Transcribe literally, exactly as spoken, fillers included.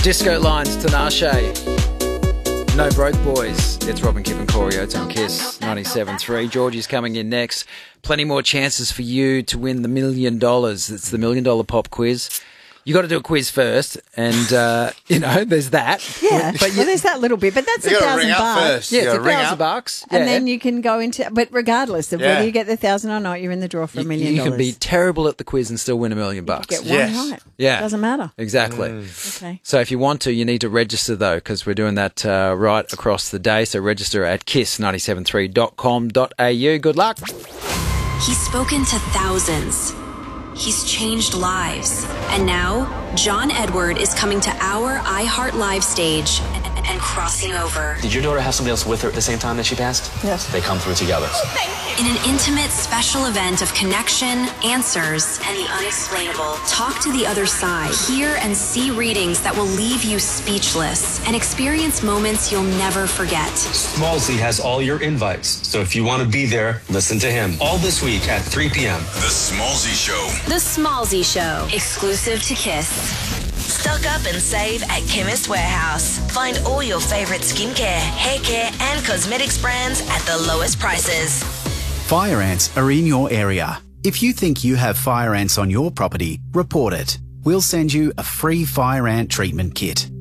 Disco Lines, Tinashe. No Broke Boys. It's Robin, Kip and Corey Oates on Kiss ninety-seven point three. Georgie's coming in next. Plenty more chances for you to win the million dollars. It's the million dollar pop quiz. You got to do a quiz first, and uh, you know there's that. Yeah, but well, there's that little bit, but that's You a gotta thousand ring up bucks. first. yeah, You it's a gotta ring thousand up. bucks, yeah. And then you can go into, but regardless of Yeah. whether you get the thousand or not, you're in the draw for a You- million you dollars. can be terrible at the quiz and still win a million bucks. Get one Yes. right. Yeah, Doesn't matter. Exactly. Okay. So if you want to, you need to register, though, because we're doing that uh, right across the day. So register at kiss nine seven three dot com dot a u. Good luck. He's spoken to thousands. He's changed lives. And now, John Edward is coming to our iHeart Live stage and, and crossing over. Did your daughter have somebody else with her at the same time that she passed? Yes. They come through together. In an intimate special event of connection, answers, and the unexplainable. Talk to the other side. Hear and see readings that will leave you speechless and experience moments you'll never forget. Smallsy has all your invites, so if you want to be there, listen to him. All this week at three p.m. The Smallsy Show. The Smallsy Show, exclusive to Kiss. Stock up and save at Chemist Warehouse. Find all your favourite skincare, hair care and cosmetics brands at the lowest prices. Fire ants are in your area. If you think you have fire ants on your property, report it. We'll send you a free fire ant treatment kit.